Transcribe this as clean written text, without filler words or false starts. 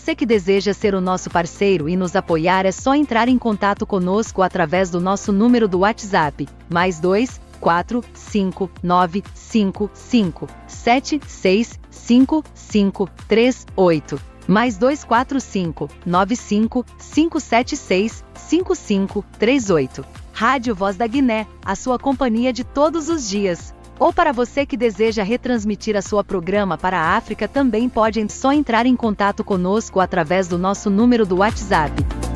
você que deseja ser o nosso parceiro e nos apoiar, é só entrar em contato conosco através do nosso número do WhatsApp, +2 4 5 9 5 5 7 6 5 5 3 8, +245 95 576 5538. Rádio Voz da Guiné, a sua companhia de todos os dias. Ou para você que deseja retransmitir a sua programa para a África, também pode só entrar em contato conosco através do nosso número do WhatsApp,